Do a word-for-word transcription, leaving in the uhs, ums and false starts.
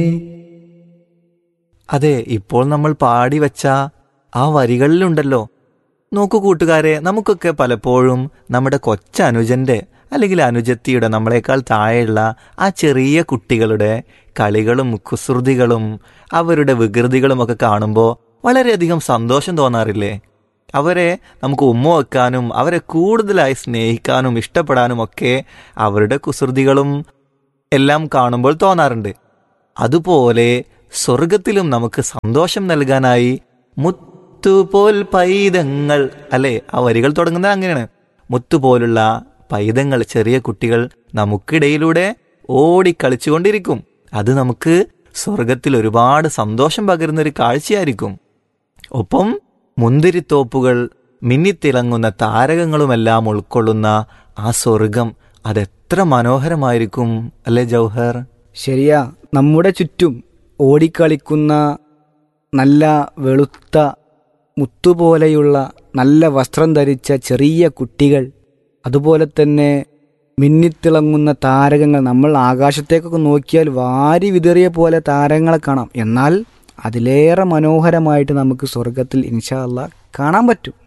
അതെ, ഇപ്പോൾ നമ്മൾ പാടി വച്ച ആ വരികളിലുണ്ടല്ലോ. നോക്കൂ കൂട്ടുകാരെ, നമുക്കൊക്കെ പലപ്പോഴും നമ്മുടെ കൊച്ചനുജന്റെ അല്ലെങ്കിൽ അനുജത്തിയുടെ നമ്മളെക്കാൾ താഴെയുള്ള ആ ചെറിയ കുട്ടികളുടെ കളികളും കുസൃതികളും അവരുടെ വികൃതികളും ഒക്കെ കാണുമ്പോൾ വളരെയധികം സന്തോഷം തോന്നാറില്ലേ? അവരെ നമുക്ക് ഉമ്മ വെക്കാനും അവരെ കൂടുതലായി സ്നേഹിക്കാനും ഇഷ്ടപ്പെടാനും ഒക്കെ അവരുടെ കുസൃതികളും എല്ലാം കാണുമ്പോൾ തോന്നാറുണ്ട്. അതുപോലെ സ്വർഗത്തിലും നമുക്ക് സന്തോഷം നൽകാനായി മുത്തുപോൽ പൈതങ്ങൾ, അല്ലേ? ആ വരികൾ തുടങ്ങുന്നത് അങ്ങനെയാണ്. മുത്തുപോലുള്ള പൈതങ്ങൾ, ചെറിയ കുട്ടികൾ നമുക്കിടയിലൂടെ ഓടിക്കളിച്ചുകൊണ്ടിരിക്കും. അത് നമുക്ക് സ്വർഗത്തിൽ ഒരുപാട് സന്തോഷം പകരുന്നൊരു കാഴ്ചയായിരിക്കും. ഒപ്പം മുന്തിരിത്തോപ്പുകൾ, മിന്നിത്തിളങ്ങുന്ന താരകങ്ങളുമെല്ലാം ഉൾക്കൊള്ളുന്ന ആ സ്വർഗം അതെത്ര മനോഹരമായിരിക്കും, അല്ലേ ജൗഹർ? ശരിയാ. നമ്മുടെ ചുറ്റും ഓടിക്കളിക്കുന്ന നല്ല വെളുത്ത മുത്തുപോലെയുള്ള നല്ല വസ്ത്രം ധരിച്ച ചെറിയ കുട്ടികൾ, അതുപോലെ തന്നെ മിന്നിത്തിളങ്ങുന്ന താരകങ്ങൾ. നമ്മൾ ആകാശത്തേക്കൊക്കെ നോക്കിയാൽ വാരി വിതറിയ പോലെ താരങ്ങളെ കാണാം. എന്നാൽ അതിലേറെ മനോഹരമായിട്ട് നമുക്ക് സ്വർഗത്തിൽ ഇൻഷാ അല്ലാഹ് കാണാൻ പറ്റും.